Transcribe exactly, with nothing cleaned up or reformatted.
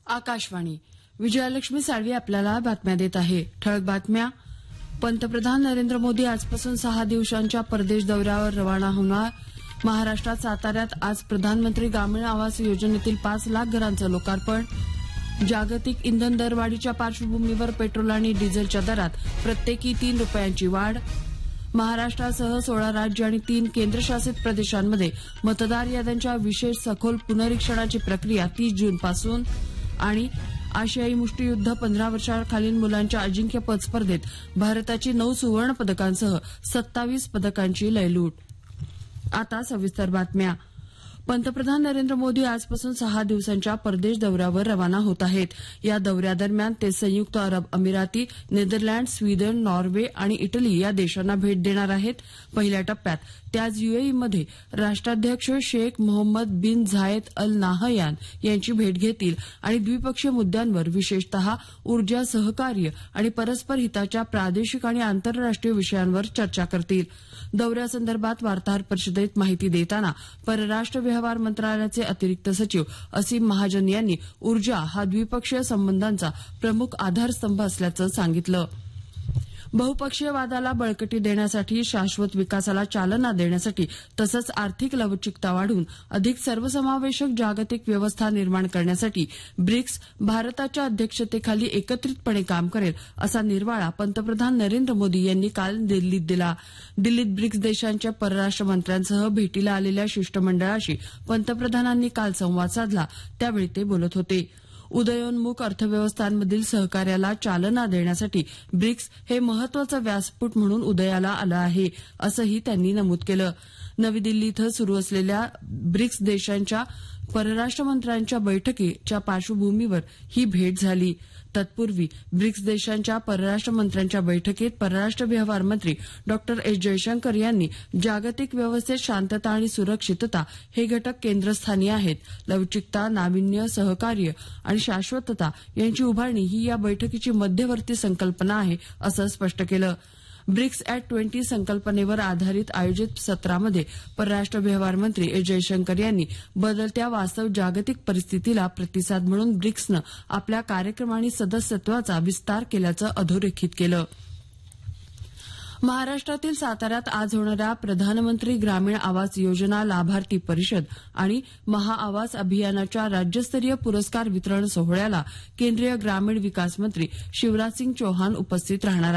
आकाशवाणी विजयालक्ष्मी साळवी आपल्याला बातम्या देत आहे. ठळक बातम्या. पंतप्रधान नरेंद्र मोदी आजपासून सहा दिवसांच्या परदेश दौऱ्यावर रवाना होणार. महाराष्ट्रात साताऱ्यात आज प्रधानमंत्री ग्रामीण आवास योजनेतील पाच लाख घरांचं लोकार्पण. जागतिक इंधन दरवाढीच्या पार्श्वभूमीवर पेट्रोल आणि डिझेलच्या दरात प्रत्येकी तीन रुपयांची वाढ. महाराष्ट्रासह सोळा राज्य आणि तीन केंद्रशासित प्रदेशांमध्ये मतदार याद्यांच्या विशेष सखोल पुनरीक्षणाची प्रक्रिया तीस जूनपासून. आणि आशियाई मुष्टियुद्ध पंधरा वर्षाखालील मुलांच्या अजिंक्यपद स्पर्धेत भारताची नऊ सुवर्ण पदकांसह सत्तावीस पदकांची लयलूट. आता सविस्तर बातम्या. पंतप्रधान नरेंद्र मोदी आजपासून सहा दिवसांच्या परदेश दौऱ्यावर रवाना होत आहेत. या दौऱ्यादरम्यान ते संयुक्त अरब अमिराती, नेदरलँड, स्वीडन, नॉर्वे आणि इटली या देशांना भेट देणार आहेत. पहिल्या टप्प्यात ते आज युएईमध्ये राष्ट्राध्यक्ष शेख मोहम्मद बिन झायेद अल नाहयान यांची भेट घेतील आणि द्विपक्षीय मुद्द्यांवर विशेषतः ऊर्जा सहकार्य आणि परस्पर हिताच्या प्रादेशिक आणि आंतरराष्ट्रीय विषयांवर चर्चा करतील. दौऱ्यासंदर्भात वार्ताहर परिषदेत माहिती देताना परराष्ट्र व्यवहार मंत्रालयाचे अतिरिक्त सचिव असीम महाजन यांनी ऊर्जा हा द्विपक्षीय संबंधांचा प्रमुख आधारस्तंभ असल्याचं सांगितलं. बहुपक्षीय वादाला बळकटी देण्यासाठी, शाश्वत विकासाला चालना देण्यासाठी तसंच आर्थिक लवचिकता वाढवून अधिक सर्वसमावेशक जागतिक व्यवस्था निर्माण करण्यासाठी ब्रिक्स भारताच्या अध्यक्षतेखाली एकत्रितपणे काम करेल असा निर्वाळा पंतप्रधान नरेंद्र मोदी यांनी काल दिल्लीत दिला. दिल्लीत ब्रिक्स देशांच्या परराष्ट्र मंत्र्यांसह भेटीला आलेल्या शिष्टमंडळाशी पंतप्रधानांनी काल संवाद साधला. त्यावेळी ते बोलत होते. उदयोन्मुख अर्थव्यवस्थांमधील सहकार्याला चालना देण्यासाठी ब्रिक्स हे महत्वाचं व्यासपीठ म्हणून उदयाला आलं आहे, असंही त्यांनी नमूद केलं. नवी दिल्ली इथं सुरू असलेल्या ब्रिक्स देशांच्या परराष्ट्र मंत्र्यांच्या बैठकीच्या पार्श्वभूमीवर ही भेट झाली. तत्पूर्वी ब्रिक्स देशांच्या परराष्ट्र मंत्र्यांच्या बैठकीत परराष्ट्र व्यवहार मंत्री डॉ एस जयशंकर यांनी जागतिक व्यवस्थेत शांतता आणि सुरक्षितता हे घटक केंद्रस्थानी आहेत. लवचिकता, नाविन्य, सहकार्य आणि शाश्वतता यांची उभारणी ही या बैठकीची मध्यवर्ती संकल्पना आहे, असं स्पष्ट केलं. ब्रिक्स ऍट ट्वेंटी संकल्पनेवर आधारित आयोजित सत्रामध्ये परराष्ट्र व्यवहार मंत्री एस जयशंकर यांनी बदलत्या वास्तव जागतिक परिस्थितीला प्रतिसाद म्हणून ब्रिक्सनं आपल्या कार्यक्रम आणि सदस्यत्वाचा विस्तार केल्याचं अधोरेखित केलं. महाराष्ट्रातील साताऱ्यात आज होणाऱ्या प्रधानमंत्री ग्रामीण आवास योजना लाभार्थी परिषद आणि महाआवास अभियानाच्या राज्यस्तरीय पुरस्कार वितरण सोहळ्याला केंद्रीय ग्रामीण विकास मंत्री शिवराज सिंग चौहान उपस्थित राहणार